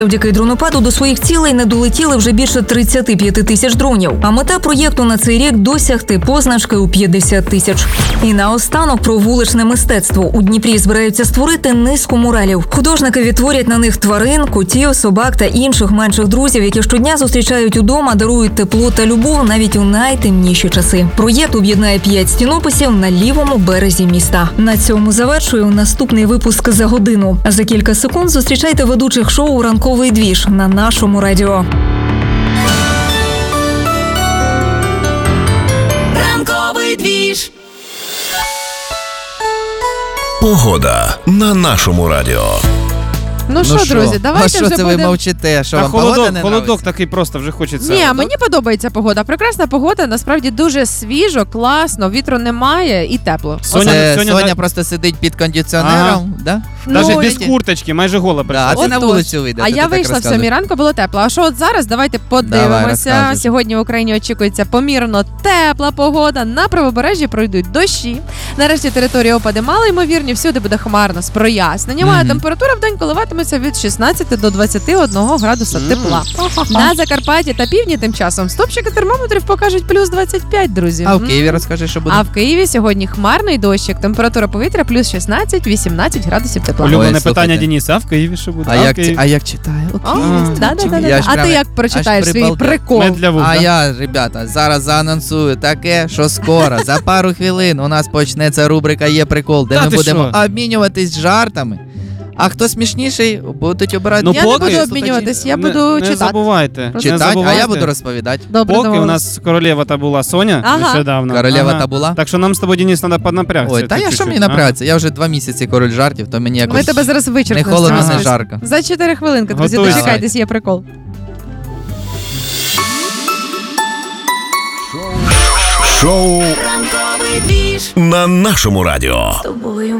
Завдяки дронопаду до своїх цілей не долетіли вже більше 35 тисяч дронів. А мета проєкту на цей рік – досягти позначки у 50 тисяч. І наостанок про вуличне мистецтво. У Дніпрі збираються створити низку муралів. Художники відтворять на них тварин, котів, собак та інших менших друзів, які щодня зустрічають удома, дарують тепло та любов навіть у найтемніші часи. Проєкт об'єднає 5 стінописів на лівому березі міста. На цьому завершую наступний випуск «За годину». А за кілька секунд зустрічайте ведучих шоу «Ранковий двіж» на нашому радіо. Ранковий двіж. Погода на нашому радіо. Ну що, друзі, давайте що вже це ви будемо... мовчите? Що Та вам погода не холодок нравиться? такий просто вже хочеться. Ні, мені подобається погода. Прекрасна погода, насправді дуже свіжо, класно, вітру немає і тепло. Соня просто сидить під кондиціонером, да? Навіть без Ну, курточки, майже гола Да, прийшла. а ти на Отож. вулицю вийде. А ти я так вийшла в розказуєш. 7 ранку, було тепло. А що от зараз? Давайте Давай, подивимося. розказуй. Сьогодні в Україні очікується помірно тепла погода. На правобережжі пройдуть дощі. Нарешті території опади малоймовірні, всюди буде хмарно з проясненням. А температура в день коливатиметься від 16 до 21 градуса тепла. На Закарпатті та півдні тим часом стопчики термометрів покажуть плюс 25, друзі. А в Києві розкажи, що буде? А в Києві сьогодні хмарний дощик, температура повітря плюс 16-18 градусів тепла. Ой, Улюблене слухайте. питання Дениса, а в Києві що буде? А як читає? О, да. Я ж А прям- ти як прочитаєш аж свій прибалдев. прикол? Мед для вух, А да? я, ребята, зараз заанонсую таке, що скоро, за пару хвилин у нас почнеться рубрика «Є прикол», де Та ми ти будемо що? обмінюватись жартами. А хто смішніший, будуть обирати. Ну, Я не поки буду обмінюватись, я буду не читати. забувайте. Не читати, а забувайте. я буду розповідати. Добре, Поки у домовились. нас королева та була Соня Ага. нещодавно. Королева та була? Так що нам з тобою, Денис, треба поднапрягтися. Ой, та я що мені напрягатися? Я вже 2 місяці король жартів, то мені якось Ми тебе зараз не вичерпнемо. холодно, з цього не списку. жарко. За 4 хвилинки, друзі, Готуйся. дочекайтесь, є прикол. Шоу Ранковий двіж. на нашому радіо. Тобою